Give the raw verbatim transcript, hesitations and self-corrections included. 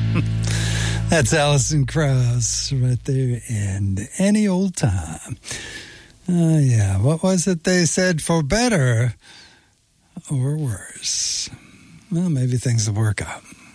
That's Alison Krauss right there, and Any Old Time. Oh, uh, yeah. What was it they said? For better or worse? Well, maybe things will work out.